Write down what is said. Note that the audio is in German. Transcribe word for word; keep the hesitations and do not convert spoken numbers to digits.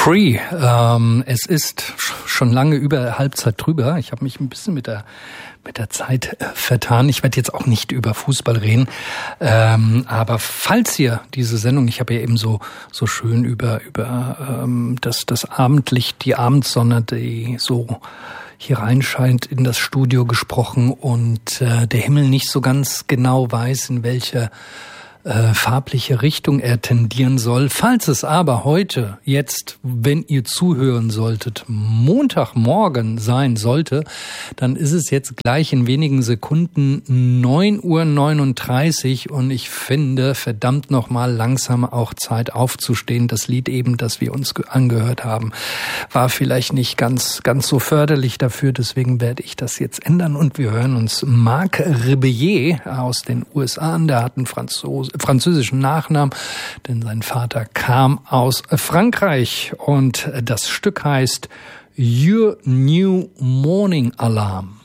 Free. Ähm, es ist schon lange über Halbzeit drüber. Ich habe mich ein bisschen mit der mit der Zeit äh, vertan. Ich werde jetzt auch nicht über Fußball reden. Ähm, aber falls ihr diese Sendung, ich habe ja eben so so schön über über ähm, das das Abendlicht, die Abendsonne, die so hier reinscheint in das Studio gesprochen und äh, der Himmel nicht so ganz genau weiß, in welche Äh, farbliche Richtung er tendieren soll. Falls es aber heute, jetzt, wenn ihr zuhören solltet, Montagmorgen sein sollte, dann ist es jetzt gleich in wenigen Sekunden neun Uhr neununddreißig und ich finde, verdammt nochmal langsam auch Zeit aufzustehen. Das Lied eben, das wir uns angehört haben, war vielleicht nicht ganz, ganz so förderlich dafür, deswegen werde ich das jetzt ändern und wir hören uns Marc Rebillet aus den U S A an, der hat einen Franzose französischen Nachnamen, denn sein Vater kam aus Frankreich und das Stück heißt Your New Morning Alarm.